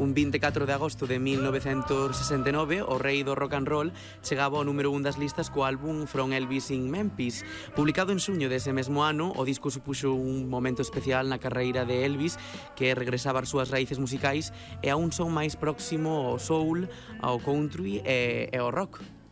Un 24 de agosto de 1969, o rei do rock and roll chegaba ao número 1 das listas co álbum From Elvis in Memphis. Publicado en suño dese mesmo ano, o disco supuxo un momento especial na carreira de Elvis, que regresaba ás súas raíces musicais e a un son máis próximo ao soul, ao country e ao rock.